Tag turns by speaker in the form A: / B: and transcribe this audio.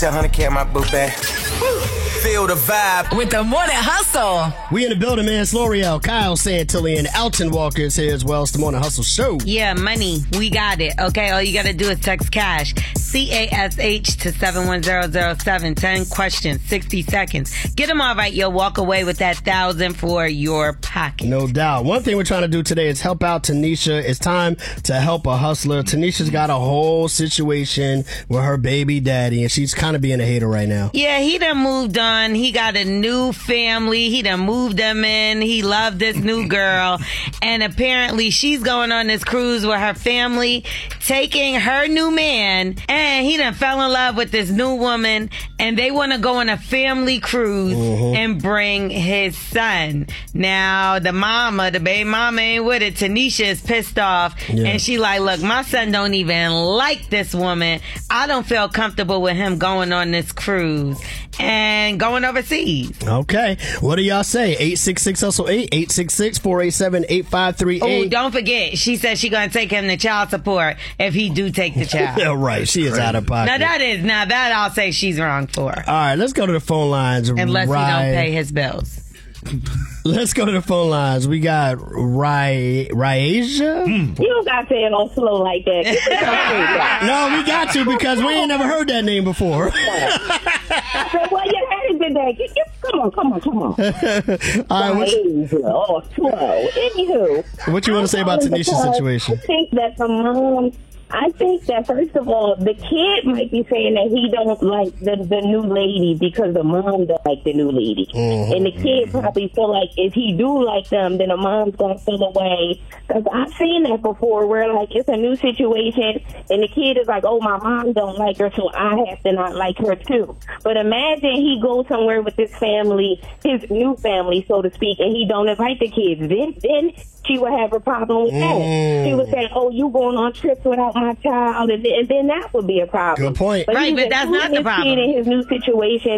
A: said 100K in my book bag. Feel the vibe
B: with the Morning Hustle.
C: We in the building, man. It's L'Oreal, Kyle Santilli, and Alton Walker is here as well. It's the Morning Hustle Show.
D: Yeah, money. We got it. Okay, all you got to do is text CASH, CASH to 71007. 10 questions, 60 seconds. Get them all right. You'll walk away with that $1,000 for your pocket.
C: No doubt. One thing we're trying to do today is help out Tanisha. It's time to help a hustler. Tanisha's got a whole situation with her baby daddy, and she's kind of being a hater right now.
D: Yeah, he done moved on. He got a new family. He done moved them in. He loved this new girl. And apparently she's going on this cruise with her family, taking her new man. And he done fell in love with this new woman. And they want to go on a family cruise and bring his son. Now, the baby mama ain't with it. Tanisha is pissed off. Yeah. And she like, look, my son don't even like this woman. I don't feel comfortable with him going on this cruise and going overseas.
C: Okay. What do y'all say? 866-HUSTLE-8, 866-487-8538.
D: Oh, don't forget, she said she gonna take him to child support if he do take the child.
C: Yeah, right. She is out of pocket.
D: Now that I'll say she's wrong for.
C: All right, let's go to the phone lines.
D: Unless he don't pay his bills.
C: Let's go to the phone lines. We got Ryasia.
E: You don't got to say it all slow like that.
C: No, we got to because we ain't never heard that name before.
E: So, well, you had it today. Come on.
C: All right,
E: slow. Anywho.
C: What you want to say about Tanisha's situation?
E: I think that first of all, the kid might be saying that he don't like the new lady because the mom don't like the new lady. And the kid probably feel like if he do like them, then the mom's going to feel away. Because I've seen that before where, like, it's a new situation and the kid is like, oh, my mom don't like her, so I have to not like her too. But imagine he goes somewhere with his family, his new family, so to speak, and he don't invite the kids. Then she would have a problem with that. She would say, oh, you going on trips without my child, and then that would be a problem.
C: Good point.
D: Right, but that's not the problem.
E: Kid in his new situation,